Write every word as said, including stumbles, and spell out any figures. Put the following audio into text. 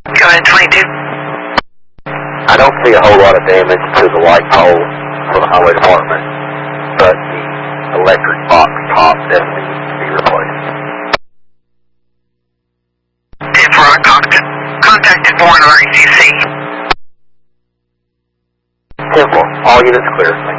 Go ahead, twenty-two. I don't see a whole lot of damage to the light pole for the highway department, but the electric box top definitely needs to be replaced. ten four, I contact, contacted Bourne R E C C. ten four, all units clear.